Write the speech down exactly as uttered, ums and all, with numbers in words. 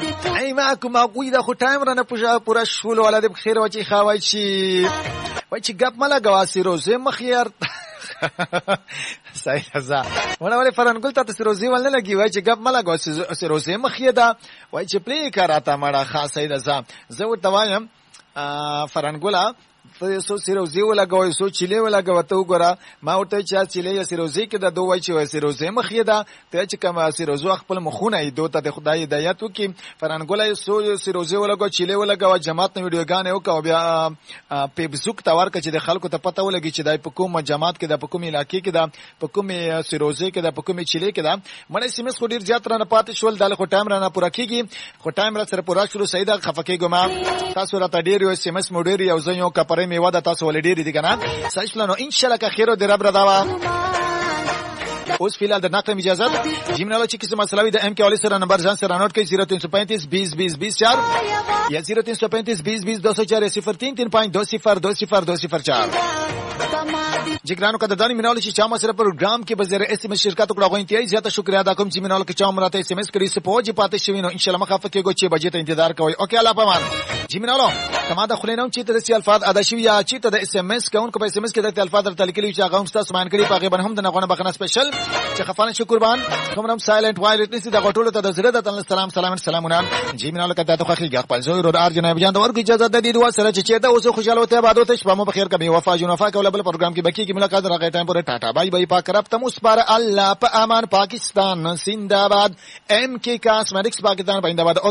ای ما کوم کوی دا خو ټایم رانه پوره پوره شول ولادي بخیر و چې خوای شي وای چې ګپ مله غواسي روزه مخيار صحیح رضا ونه ولې فرنګل ته سروزي ول نه لګي وای چې ګپ مله غواسي سروزه مخيه دا وای چې پلی کاراته مړه خاصه رضا زه ورته وایم فرنګولا سو سیروزی ولګوي سو چيله ولګو ته وګوره ما ورته چې چيله یا سیروزی کې د دوه وای چې سیروزی مخې ده ته چې کوم سیروزو خپل مخونه ای دوته د خدای هدایت وکي فرنګولای سو سیروزی ولګو چيله ولګو جماعت نو ویډیوګان یو کو بیا په بزوک تاور کې د خلکو ته پته ولګي چې دای په کوم جماعت کې د په کوم علاقې کې د په کوم سیروزی کې د په کوم چيله کې د مړ سیمس خو ډیر زیات رانه پاتې شول د خو ټایم رانه پوره کیږي خو ټایم را سره پوره شروع سیدا خفکه ګما تاسو را ته ډیر یو سیمس مو ډیر یو زنیو کپره میوه د تاسو ولډی دي کنه سایشلانو ان شاء الله که خیرو در رب رداوا اوس فی الحال د نقل اجازه جیمنالو چې کیسه مسله وي د ام کې اولی سره نمبر ځان سره نوٹ کړئ صفر تین سو پینتیس بیس بیس بیس چار یا صفر تین سو پینتیس بیس بیس دو سو چار صفر تین تین پانچ دو صفر دو صفر دو صفر چار جګرانو قدردانی مینالو چې چا ما سره پروګرام کې بزره اس ام شرکت کړه غو انتهایی زیاته شکریا ادا کوم چې مینالو کې چا مراته اس ام اس کړی سپوږی پاتې شوی نو ان شاء الله مخافه کېږي چې بجې ته انتظار کوي اوکې الله پامان جیمنالو کما د خلینو چې تر سي الفاظ ادا شوی یا چې ته د اس ام اس کوونکو په اس ام اس کې د الفاظ تر تلکلی چې هغه هم تاسو مان کړی پاغه بنهم د نغونه بخنه سپیشل چې خفانه شکر بان کومرم سایلنت وایلټ نسی د غټولو ته د زړه د تعالی سلام سلام سلامونه جیمنالو کته ته خو خپل زوی رو ار جناب جان د ورګ اجازه د دې دوا سره چې ته اوس خوشاله وته بعد ته شپه مو بخیر کبي وفا جن وفا کوله بل پروګرام کې بکی کې ملاقات راغی ټایم پر ټاټا بای بای پاک رب تم اس پر الله په امان پاکستان زنده‌باد ام کې کاسمیټکس پاکستان زنده‌باد